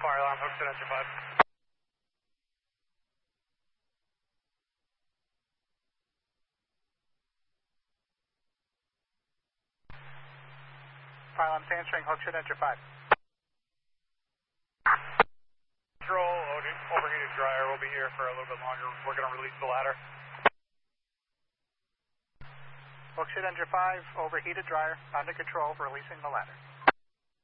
fire alarm, hooks at engine 5. Fire alarm's answering, hooks at engine 5. Control, overheated dryer will be here for a little bit longer. We're going to release the ladder. Hooks at engine 5, overheated dryer, under control, releasing the ladder.